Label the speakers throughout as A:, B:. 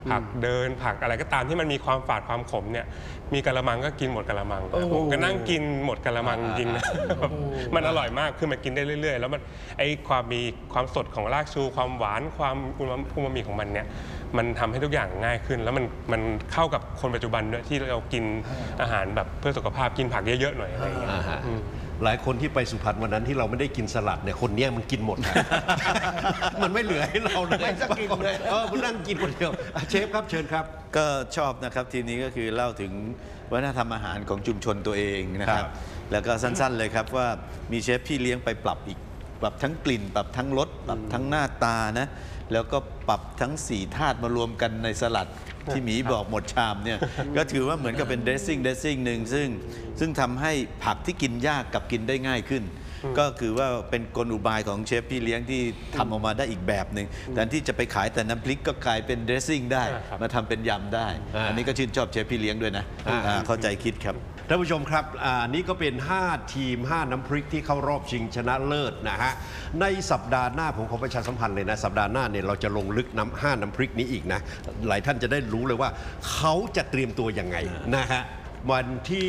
A: ผักเดินผักอะไรก็ตามที่มันมีความฝาดความขมเนี่ยมีกะละมังก็กินหมดกะละมังผมก็นั่งกินหมดกะละมังจริงๆนะมันอร่อยมากคือมันกินได้เรื่อยๆแล้วมันไอความมีความสดของรากชูความหวานความอูมามิของมันเนี่ยมันทำให้ทุกอย่างง่ายขึ้นแล้วมันเข้ากับคนปัจจุบันด้วยที่เรากินอาหารแบบเพื่อสุขภาพกินผักเยอะๆหน่อยอะไรอย่างเงี้ย
B: หลายคนที่ไปสุพรรณวันนั้นที่เราไม่ได้กินสลัดเนี่ยคนเนี้ยมันกินหมด มันไม่เหลือให้เราเลยไม่จะกินเลยมันนั่งกินคนเดียวเชฟครับเชิญครับ
C: ก็ชอบนะครับทีนี้ก็คือเล่าถึงวัฒนธรรมอาหารของชุมชนตัวเองนะครับแล้วก็สั้นๆเลยครับว่ามีเชฟพี่เลี้ยงไปปรับอีกปรับทั้งกลิ่นปรับทั้งรสปรับทั้งหน้าตานะแล้วก็ปรับทั้ง4ธาตุมารวมกันในสลัดที่หมีบอกหมดชามเนี่ยก็ถือว่าเหมือนกับเป็นเดรสซิ่งหนึ่งซึ่งทำให้ผักที่กินยากกับกินได้ง่ายขึ้นก็คือว่าเป็นกลอุบายของเชฟพี่เลี้ยงที่ทำออกมาได้อีกแบบหนึ่งแทนที่จะไปขายแต่น้ำพริกก็กลายเป็นเดรสซิ่งได้มาทำเป็นยำได้อันนี้ก็ชื่นชอบเชฟพี่เลี้ยงด้วยนะเข้าใจคิดครับ
B: ท่านผู้ชมครับนี่ก็เป็น5ทีม5น้ำพริกที่เข้ารอบชิงชนะเลิศนะฮะในสัปดาห์หน้าผมขอประชาสัมพันธ์เลยนะสัปดาห์หน้าเนี่ยเราจะลงลึก5น้ำพริกนี้อีกนะหลายท่านจะได้รู้เลยว่าเขาจะเตรียมตัวยังไงนะฮะวันที่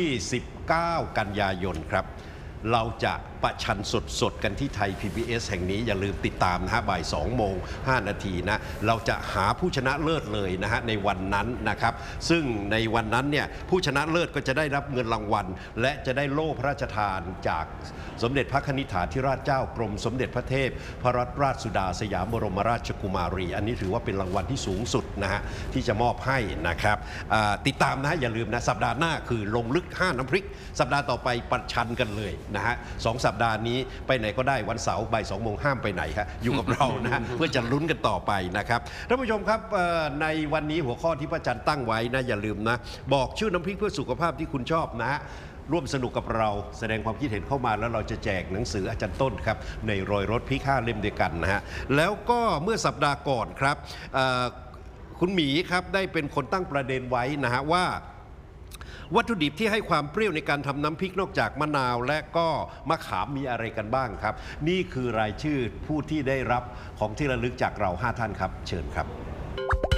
B: 19กันยายนครับเราจะประชันสดกันที่ไทย PBS แห่งนี้อย่าลืมติดตามนะฮะบ่าย2:05 นาทีนะเราจะหาผู้ชนะเลิศเลยนะฮะในวันนั้นนะครับซึ่งในวันนั้นเนี่ยผู้ชนะเลิศก็จะได้รับเงินรางวัลและจะได้โล่พระราชทานจากสมเด็จพระนิธิฐาธิราชเจ้ากรมสมเด็จพระเทพพระรัตนราชสุดาสยามบรมราชกุมารีอันนี้ถือว่าเป็นรางวัลที่สูงสุดนะฮะที่จะมอบให้นะครับติดตามนะอย่าลืมนะสัปดาห์หน้าคือลงลึก5น้ำพริกสัปดาห์ต่อไปประชันกันเลยนะฮะ2 สัปดาห์นี้ไปไหนก็ได้วันเสาร์บ่าย2 โมงห้ามไปไหนครับอยู่กับเรานะเพื่อจะลุ้นกันต่อไปนะครับท่านผู้ชมครับในวันนี้หัวข้อที่พระจันทร์ตั้งไว้นะอย่าลืมนะบอกชื่อน้ำพริกเพื่อสุขภาพที่คุณชอบนะฮะร่วมสนุกกับเราแสดงความคิดเห็นเข้ามาแล้วเราจะแจกหนังสืออาจารย์ต้นครับในรอยรถพริก5 เล่มด้วยกันนะฮะแล้วก็เมื่อสัปดาห์ก่อนครับคุณหมีครับได้เป็นคนตั้งประเด็นไว้นะฮะว่าวัตถุดิบที่ให้ความเปรี้ยวในการทำน้ำพริกนอกจากมะนาวและก็มะขามมีอะไรกันบ้างครับนี่คือรายชื่อผู้ที่ได้รับของที่ระลึกจากเรา5 ท่านครับเชิญครับ